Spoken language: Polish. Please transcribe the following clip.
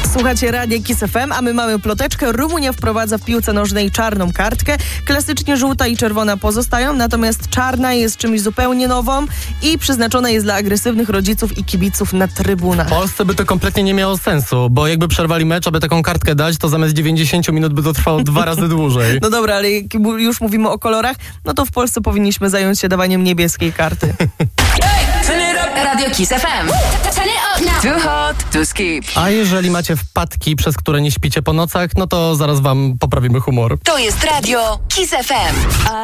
Słuchacie Radia Kiss FM, a my mamy ploteczkę. Rumunia wprowadza w piłce nożnej czarną kartkę. Klasycznie żółta i czerwona pozostają, natomiast czarna jest czymś zupełnie nową i przeznaczona jest dla agresywnych rodziców i kibiców na trybunach. W Polsce by to kompletnie nie miało sensu, bo jakby przerwali mecz, aby taką kartkę dać, to zamiast 90 minut by to trwało 2 razy dłużej. No dobra, ale jak już mówimy o kolorach, no to w Polsce powinniśmy zająć się dawaniem niebieskiej karty. Radio Kiss FM. Too hot to skip. A jeżeli macie wpadki, przez które nie śpicie po nocach, no to zaraz wam poprawimy humor. To jest Radio Kiss FM.